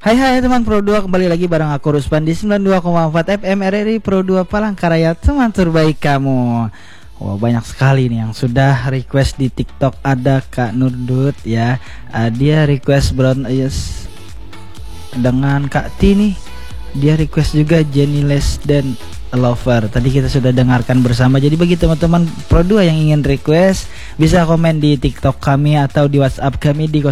Hai teman Pro 2, kembali lagi bareng aku Ruspan di 92,4 FM RRI Pro 2 Palangkaraya, teman terbaik kamu. Wah, banyak sekali nih yang sudah request di TikTok. Ada Kak Nurdut ya, dia request Brown Eyes dengan Kak Tini. Dia request juga Jenny Les dan Lover. Tadi kita sudah dengarkan bersama. Jadi bagi teman-teman Pro 2 yang ingin request, bisa komen di TikTok kami atau di WhatsApp kami di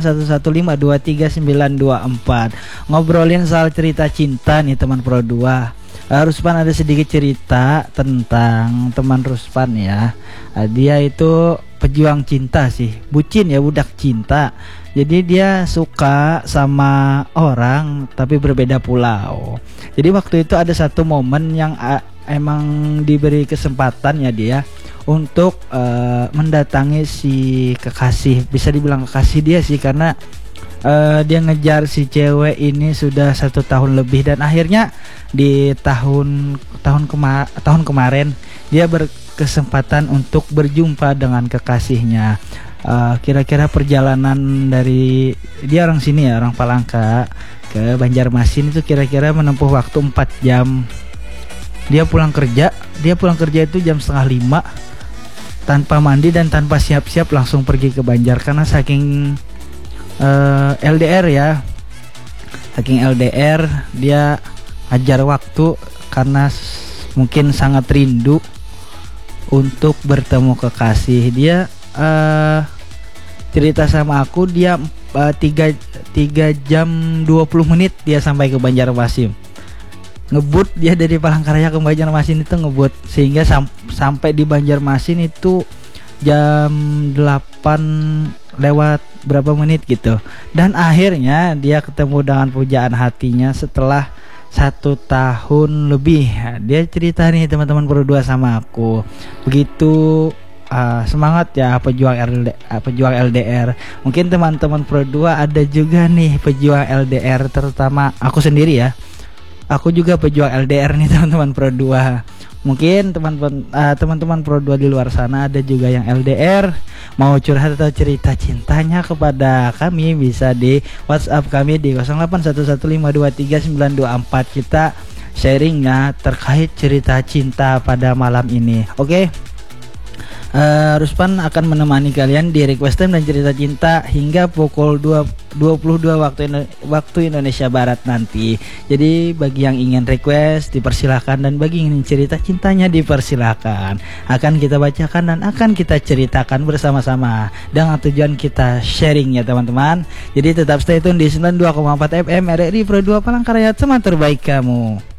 0811523924. Ngobrolin soal cerita cinta nih teman Pro 2. Ruspan ada sedikit cerita tentang teman Ruspan ya. Dia itu pejuang cinta sih, bucin ya, budak cinta. Jadi dia suka sama orang tapi berbeda pulau. Jadi waktu itu ada satu momen yang emang diberi kesempatan ya dia untuk mendatangi si kekasih. Bisa dibilang kekasih dia sih, karena dia ngejar si cewek ini sudah 1 tahun lebih. Dan akhirnya di tahun kemarin dia berkesempatan untuk berjumpa dengan kekasihnya. Kira-kira perjalanan dari dia orang sini ya, orang Palangka ke Banjarmasin itu kira-kira menempuh waktu 4 jam. Dia pulang kerja itu jam 4:30 tanpa mandi dan tanpa siap-siap langsung pergi ke Banjar, karena saking LDR ya, saking LDR dia hajar waktu karena mungkin sangat rindu untuk bertemu kekasih. Dia cerita sama aku, dia 3 jam 20 menit dia sampai ke Banjarmasin. Ngebut dia dari Palangkaraya ke Banjarmasin itu ngebut, sehingga sampai di Banjarmasin itu jam 8 lewat berapa menit gitu. Dan akhirnya dia ketemu dengan pujaan hatinya setelah 1 tahun lebih. Dia cerita nih teman-teman Pro 2 sama aku. Begitu semangat ya pejuang LDR. Mungkin teman-teman Pro 2 ada juga nih pejuang LDR, terutama aku sendiri ya. Aku juga pejuang LDR nih teman-teman Pro 2. Mungkin teman-teman Pro 2 di luar sana ada juga yang LDR, mau curhat atau cerita cintanya kepada kami, bisa di WhatsApp kami di 0811523924. Kita sharing ya terkait cerita cinta pada malam ini. Oke. Ruspan akan menemani kalian di request time dan cerita cinta hingga pukul 22 waktu Indonesia Barat nanti. Jadi bagi yang ingin request dipersilahkan, dan bagi yang ingin cerita cintanya dipersilahkan. Akan kita bacakan dan akan kita ceritakan bersama-sama dengan tujuan kita sharing ya teman-teman. Jadi tetap stay tune di 92,4 FM RRI Pro 2 Palangkaraya, teman terbaik kamu.